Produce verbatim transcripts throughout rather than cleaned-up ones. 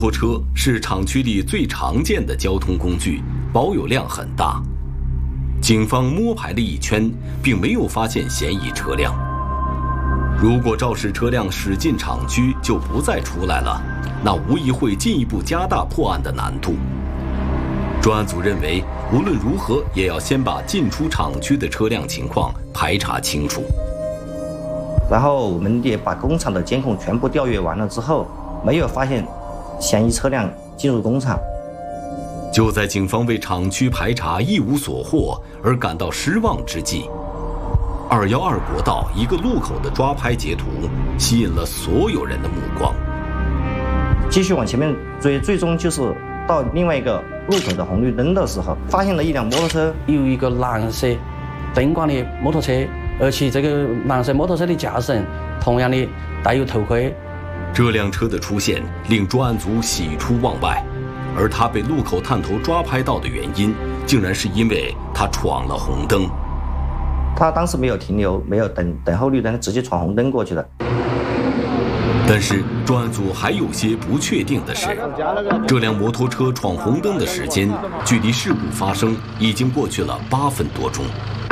摩托车是厂区里最常见的交通工具，保有量很大。警方摸排了一圈，并没有发现嫌疑车辆。如果肇事车辆驶进厂区就不再出来了，那无疑会进一步加大破案的难度。专案组认为，无论如何也要先把进出厂区的车辆情况排查清楚。 然后我们也把工厂的监控全部调阅完了之后，没有发现嫌疑车辆进入工厂。 就在警方为厂区排查一无所获而感到失望之际，二幺二国道一个路口的抓拍截图吸引了所有人的目光。 继续往前面追，最终就是到另外一个路口的红绿灯的时候，发现了一辆摩托车， 有一个蓝色灯光的摩托车，而且这个蓝色摩托车的驾驶人同样的戴有头盔。 这辆车的出现令专案组喜出望外，而他被路口探头抓拍到的原因，竟然是因为他闯了红灯。 他当时没有停留，没有等等候绿灯，直接闯红灯过去的。 但是专案组还有些不确定的是，这辆摩托车闯红灯的时间，距离事故发生已经过去了八分多钟。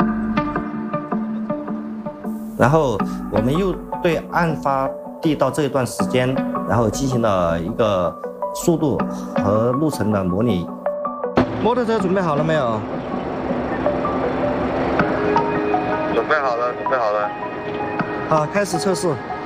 然后我们又对案发地到这一段时间，然后进行了一个速度和路程的模拟。摩托车准备好了没有？ 准备好了，准备好了。 好，开始测试。